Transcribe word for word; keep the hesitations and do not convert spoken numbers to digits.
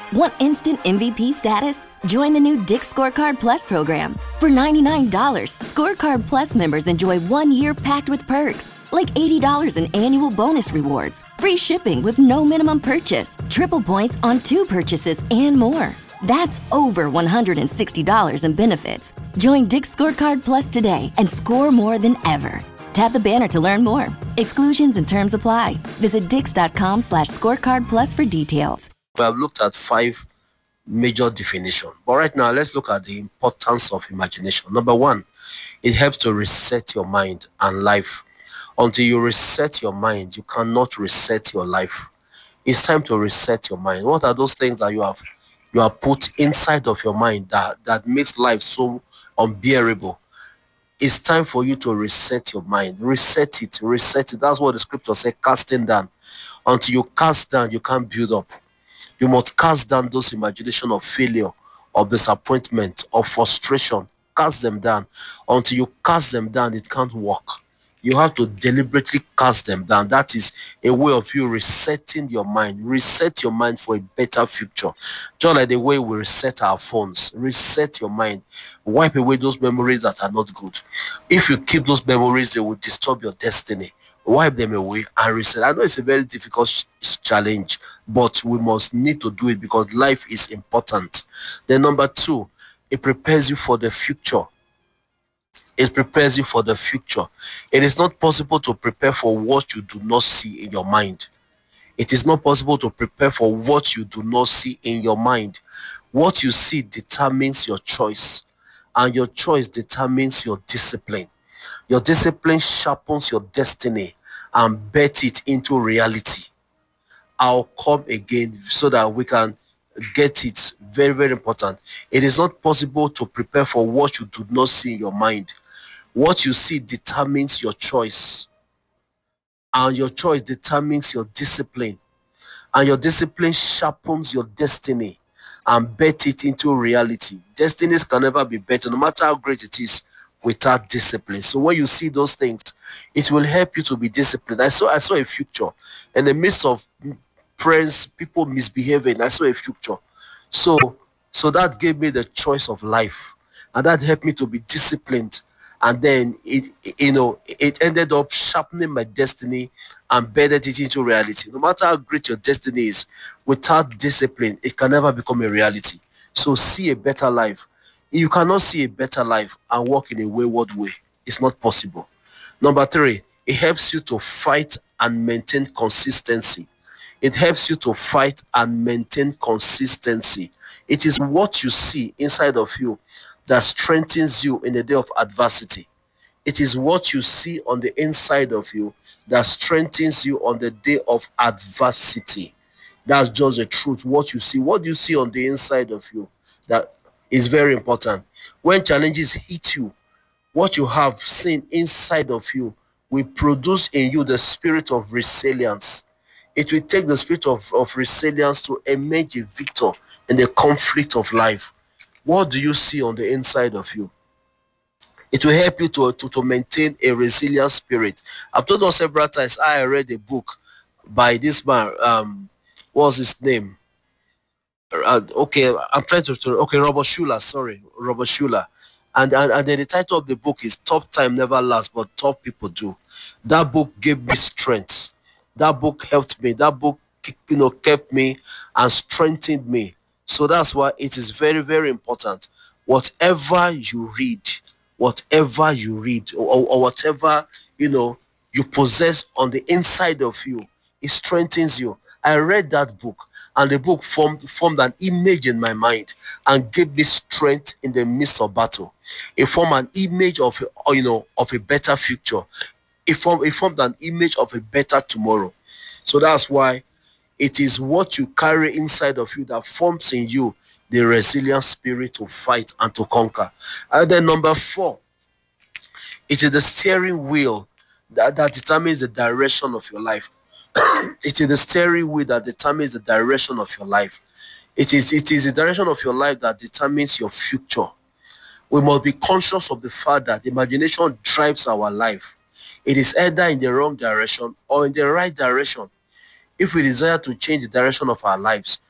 Want instant M V P status? Join the new Dick's Scorecard Plus program. For ninety-nine dollars, Scorecard Plus members enjoy one year packed with perks, like eighty dollars in annual bonus rewards, free shipping with no minimum purchase, triple points on two purchases, and more. That's over one hundred sixty dollars in benefits. Join Dick's Scorecard Plus today and score more than ever. Tap the banner to learn more. Exclusions and terms apply. Visit dix.com slash scorecard plus for details. We have looked at five major definitions. But right now, let's look at the importance of imagination. Number one, it helps to reset your mind and life. Until you reset your mind, you cannot reset your life. It's time to reset your mind. What are those things that you have you have put inside of your mind that, that makes life so unbearable? It's time for you to reset your mind. Reset it. Reset it. That's what the scripture says, casting down. Until you cast down, you can't build up. You must cast down those imagination of failure, of disappointment, of frustration. Cast them down. Until you cast them down, it can't work. You have to deliberately cast them down. That is a way of you resetting your mind. Reset your mind for a better future. Just like the way we reset our phones. Reset your mind. Wipe away those memories that are not good. If you keep those memories, they will disturb your destiny. Wipe them away and reset. I know it's a very difficult ch- challenge, but we must need to do it because life is important. Then number two, it prepares you for the future. It prepares you for the future. It is not possible to prepare for what you do not see in your mind. It is not possible to prepare for what you do not see in your mind. What you see determines your choice, and your choice determines your discipline. Your discipline sharpens your destiny and bet it into reality. I'll come again so that we can get it. Very, very important. It is not possible to prepare for what you do not see in your mind. What you see determines your choice, and your choice determines your discipline, and your discipline sharpens your destiny and bet it into reality. Destinies can never be better, no matter how great it is, without discipline. So when you see those things, it will help you to be disciplined. I saw I saw a future in the midst of friends, people misbehaving. I saw a future. So so that gave me the choice of life, and that helped me to be disciplined. And then it, you know, it ended up sharpening my destiny and bedded it into reality. No matter how great your destiny is, without discipline, it can never become a reality. So see a better life. You cannot see a better life and walk in a wayward way. It's not possible. Number three, it helps you to fight and maintain consistency. It helps you to fight and maintain consistency. It is what you see inside of you that strengthens you in the day of adversity. It is what you see on the inside of you that strengthens you on the day of adversity. That's just the truth. What you see, what you see on the inside of you, that is very important. When challenges hit you, what you have seen inside of you will produce in you the spirit of resilience. It will take the spirit of, of resilience to emerge a victor in the conflict of life. What do you see on the inside of you? It will help you to, to, to maintain a resilient spirit. I've told us several times, I read a book by this man, um, what's his name? Uh, okay, I'm trying to, to okay, Robert Schuller, sorry, Robert Schuller. And, and, and then the title of the book is Tough Time Never Lasts, but Tough People Do. That book gave me strength. That book helped me. That book, you know, kept me and strengthened me. So that's why it is very, very important. Whatever you read, whatever you read, or, or whatever, you know, you possess on the inside of you, it strengthens you. I read that book, and the book formed formed an image in my mind and gave me strength in the midst of battle. It formed an image of, you know, of a better future. It formed, it formed an image of a better tomorrow. So that's why it is what you carry inside of you that forms in you the resilient spirit to fight and to conquer. And then number four, it is the steering wheel that, that determines the direction of your life. It is the steering wheel that determines the direction of your life. It is, it is the direction of your life that determines your future. We must be conscious of the fact that imagination drives our life. It is either in the wrong direction or in the right direction. If we desire to change the direction of our lives,